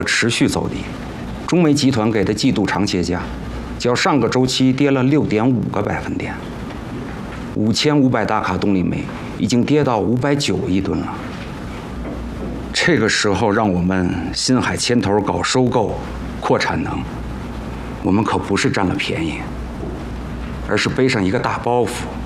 持续走低，中煤集团给的季度长协价，较上个周期跌了6.5个百分点。5500大卡动力煤已经跌到590亿吨了。这个时候让我们新海牵头搞收购、扩产能，我们可不是占了便宜，而是背上一个大包袱。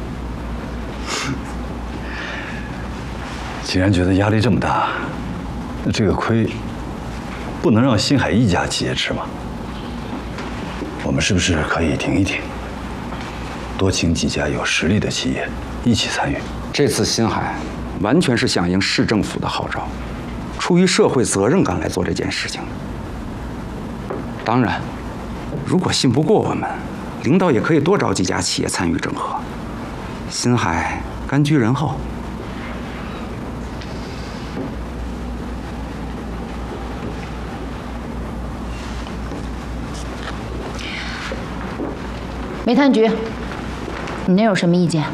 既然觉得压力这么大，那这个亏不能让新海一家企业吃吗？我们是不是可以停一停，多请几家有实力的企业一起参与？ 这次新海完全是响应市政府的号召，出于社会责任感来做这件事情。当然，如果信不过我们，领导也可以多找几家企业参与整合。新海甘居人后。 煤炭局，你那有什么意见？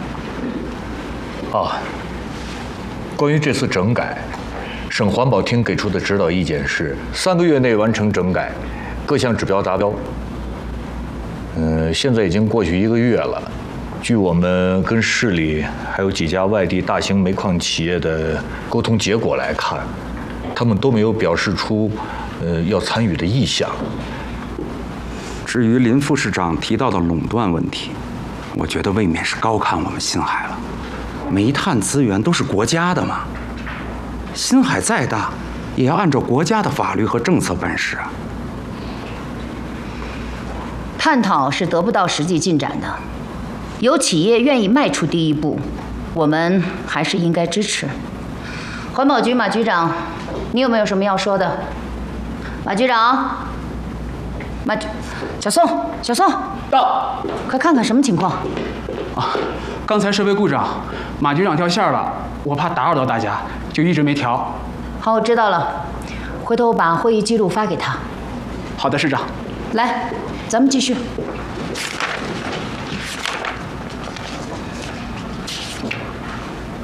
关于这次整改，省环保厅给出的指导意见是3个月内完成整改，各项指标达标。现在已经过去1个月了，据我们跟市里还有几家外地大型煤矿企业的沟通结果来看，他们都没有表示出要参与的意向。 至于林副市长提到的垄断问题，我觉得未免是高看我们新海了。煤炭资源都是国家的嘛，新海再大，也要按照国家的法律和政策办事啊。 探讨是得不到实际进展的，有企业愿意迈出第一步，我们还是应该支持。环保局马局长，你有没有什么要说的？马局长，小宋， 到， 快看看什么情况。 刚才设备故障，马局长掉线了，我怕打扰到大家，就一直没调。 好，我知道了，回头把会议记录发给他。 好的，市长。 来，咱们继续。